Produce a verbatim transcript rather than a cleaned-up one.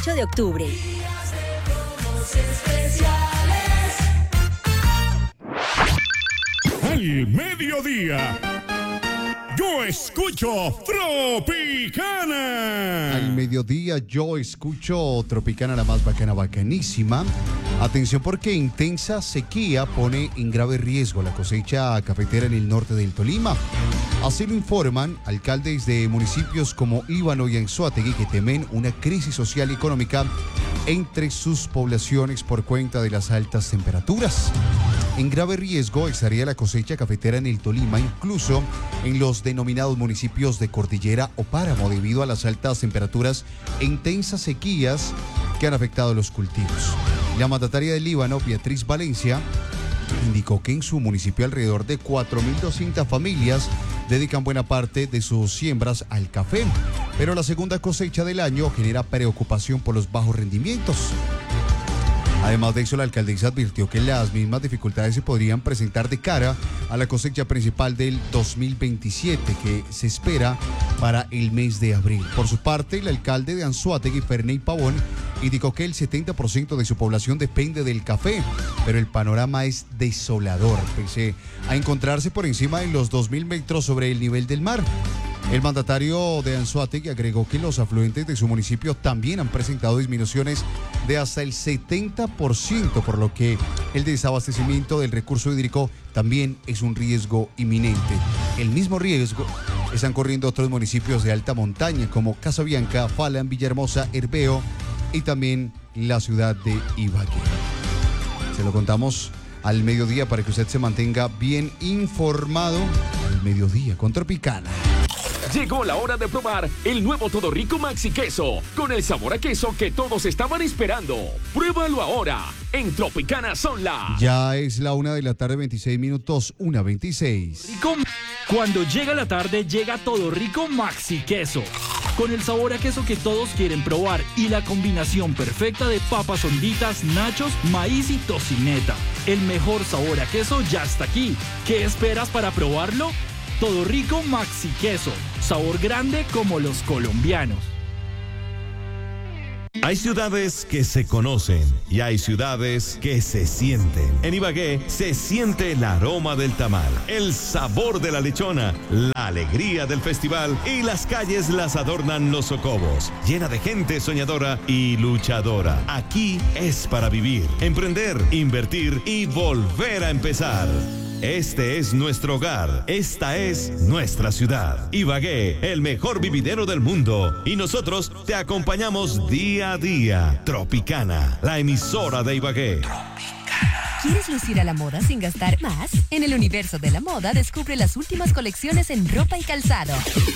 ocho de octubre. Al mediodía, yo escucho Tropicana. Al mediodía yo escucho Tropicana, la más bacana, bacanísima. Atención porque intensa sequía pone en grave riesgo la cosecha cafetera en el norte del Tolima. Así lo informan alcaldes de municipios como Líbano y Anzoátegui, que temen una crisis social y económica entre sus poblaciones por cuenta de las altas temperaturas. En grave riesgo estaría la cosecha cafetera en el Tolima, incluso en los denominados municipios de Cordillera o Páramo, debido a las altas temperaturas e intensas sequías que han afectado los cultivos. La mandataria del Líbano, Beatriz Valencia, indicó que en su municipio alrededor de cuatro mil doscientas familias dedican buena parte de sus siembras al café, pero la segunda cosecha del año genera preocupación por los bajos rendimientos. Además de eso, la alcaldesa advirtió que las mismas dificultades se podrían presentar de cara a la cosecha principal del dos mil veintisiete, que se espera para el mes de abril. Por su parte, el alcalde de Anzoátegui, Ferney Pavón, indicó que el setenta por ciento de su población depende del café, pero el panorama es desolador, pese a encontrarse por encima de los dos mil metros sobre el nivel del mar. El mandatario de Anzoátegui agregó que los afluentes de su municipio también han presentado disminuciones de hasta el setenta por ciento, por lo que el desabastecimiento del recurso hídrico también es un riesgo inminente. El mismo riesgo están corriendo otros municipios de alta montaña como Casabianca, Falan, Villahermosa, Herveo y también la ciudad de Ibagué. Se lo contamos al mediodía para que usted se mantenga bien informado al mediodía con Tropicana. Llegó la hora de probar el nuevo Todo Rico Maxi Queso, con el sabor a queso que todos estaban esperando. Pruébalo ahora, en Tropicana son las... Ya es la una de la tarde, veintiséis minutos, una veintiséis. Rico. Cuando llega la tarde, llega Todo Rico Maxi Queso, con el sabor a queso que todos quieren probar y la combinación perfecta de papas honditas, nachos, maíz y tocineta. El mejor sabor a queso ya está aquí. ¿Qué esperas para probarlo? Todo Rico Maxi Queso, sabor grande como los colombianos. Hay ciudades que se conocen y hay ciudades que se sienten. En Ibagué se siente el aroma del tamal, el sabor de la lechona, la alegría del festival y las calles las adornan los socobos, llena de gente soñadora y luchadora. Aquí es para vivir, emprender, invertir y volver a empezar. Este es nuestro hogar, esta es nuestra ciudad. Ibagué, el mejor vividero del mundo. Y nosotros te acompañamos día a día. Tropicana, la emisora de Ibagué. ¿Quieres lucir a la moda sin gastar más? En el universo de la moda descubre las últimas colecciones en ropa y calzado.